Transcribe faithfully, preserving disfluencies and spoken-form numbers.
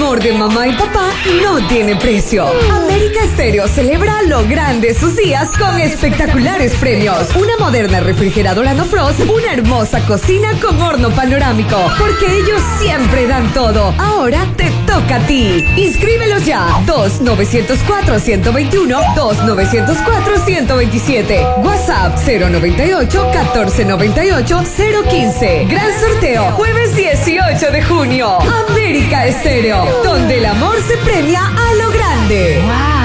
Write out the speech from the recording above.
amor de mamá y papá no tiene precio. América Estéreo celebra a lo grande sus días con espectaculares premios. Una moderna refrigeradora no frost, una hermosa cocina con horno panorámico. Porque ellos siempre dan todo. Ahora te toca a ti. Inscríbelos ya. dos nueve cero cuatro, uno dos uno, dos nueve cero cuatro, uno dos siete. WhatsApp cero noventa y ocho, catorce noventa y ocho, cero quince. Gran sorteo, jueves dieciocho de junio. América Estéreo, donde el amor se premia a lo grande. ¡Wow!